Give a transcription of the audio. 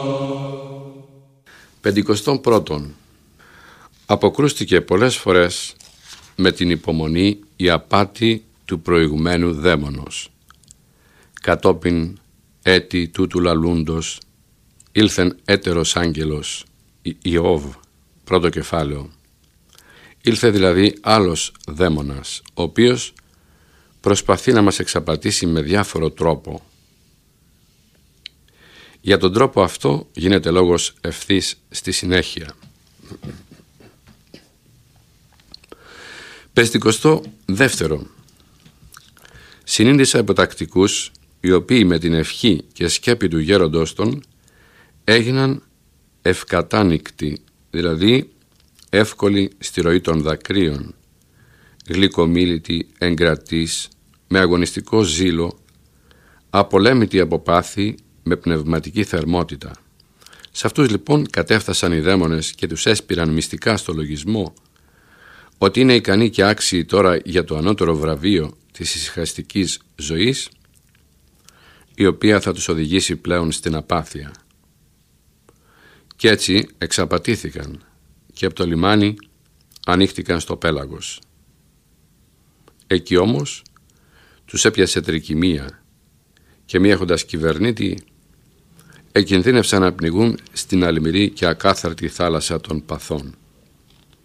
51. Αποκρούστηκε πολλές φορές με την υπομονή η απάτη του προηγουμένου δαίμονος. Κατόπιν έτη τούτου λαλούντος ήλθεν έτερος άγγελος, Ιώβ, πρώτο κεφάλαιο. Ήλθε δηλαδή άλλος δαίμονας, ο οποίος προσπαθεί να μας εξαπατήσει με διάφορο τρόπο. Για τον τρόπο αυτό γίνεται λόγος ευθύς στη συνέχεια. 52. Συνήντησα υποτακτικούς, οι οποίοι με την ευχή και σκέπη του γέροντος των έγιναν ευκατάνικτοι, δηλαδή εύκολοι στη ροή των δακρύων, γλυκομίλητοι, εγκρατείς, με αγωνιστικό ζήλο, απολέμητοι από πάθη, με πνευματική θερμότητα. Σε αυτούς λοιπόν κατέφθασαν οι δαίμονες και τους έσπηραν μυστικά στο λογισμό ότι είναι ικανοί και άξιοι τώρα για το ανώτερο βραβείο της ησυχαστικής ζωής, η οποία θα τους οδηγήσει πλέον στην απάθεια. Κι έτσι εξαπατήθηκαν και από το λιμάνι ανοίχτηκαν στο πέλαγος. Εκεί όμως τους έπιασε τρικυμία και μη έχοντας κυβερνήτη εκινδύνευσαν να πνιγούν στην αλμυρή και ακάθαρτη θάλασσα των παθών.